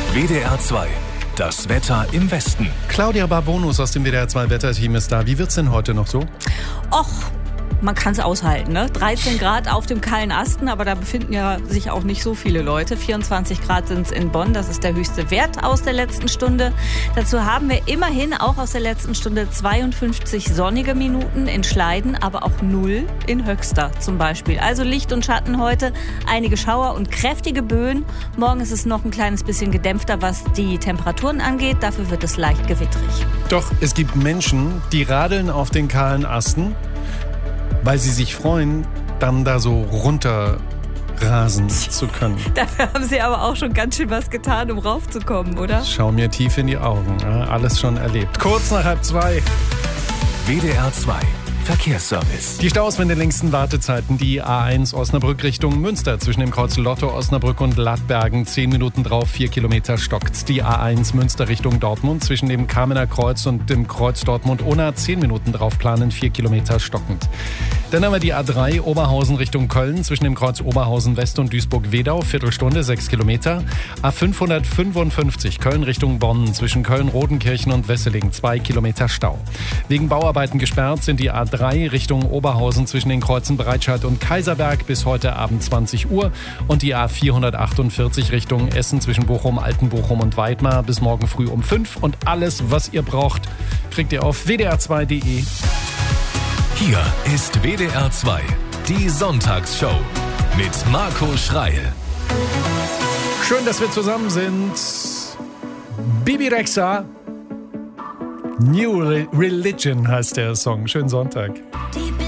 WDR 2. Das Wetter im Westen. Claudia Barbonus aus dem WDR 2 Wetterteam ist da. Wie wird's denn heute noch so? Och, man kann es aushalten, ne? 13 Grad auf dem kahlen Asten, aber da befinden ja sich auch nicht so viele Leute. 24 Grad sind es in Bonn, das ist der höchste Wert aus der letzten Stunde. Dazu haben wir immerhin auch aus der letzten Stunde 52 sonnige Minuten in Schleiden, aber auch 0 in Höxter zum Beispiel. Also Licht und Schatten heute, einige Schauer und kräftige Böen. Morgen ist es noch ein kleines bisschen gedämpfter, was die Temperaturen angeht. Dafür wird es leicht gewittrig. Doch es gibt Menschen, die radeln auf den kahlen Asten, weil sie sich freuen, dann da so runterrasen zu können. Dafür haben Sie aber auch schon ganz schön was getan, um raufzukommen, oder? Schau mir tief in die Augen. Ja, alles schon erlebt. Kurz nach 1:30. WDR 2. Verkehrsservice. Die Staus mit den längsten Wartezeiten. Die A1 Osnabrück Richtung Münster zwischen dem Kreuz Lotto Osnabrück und Lattbergen. 10 Minuten drauf, 4 Kilometer stockt's. Die A1 Münster Richtung Dortmund zwischen dem Kamener Kreuz und dem Kreuz Dortmund-Unna. 10 Minuten drauf planen, 4 Kilometer stockend. Dann haben wir die A3 Oberhausen Richtung Köln zwischen dem Kreuz Oberhausen West und Duisburg-Wedau. Viertelstunde, 6 Kilometer. A555 Köln Richtung Bonn zwischen Köln-Rodenkirchen und Wesseling. 2 Kilometer Stau. Wegen Bauarbeiten gesperrt sind die A3 Richtung Oberhausen zwischen den Kreuzen Breitscheid und Kaiserberg bis heute Abend 20 Uhr und die A448 Richtung Essen zwischen Bochum, Altenbochum und Weidmar bis morgen früh um 5. Und alles, was ihr braucht, kriegt ihr auf wdr2.de. Hier ist WDR 2, die Sonntagsshow mit Marco Schreil. Schön, dass wir zusammen sind. Bibi Rexha. New Religion heißt der Song. Schönen Sonntag. Deep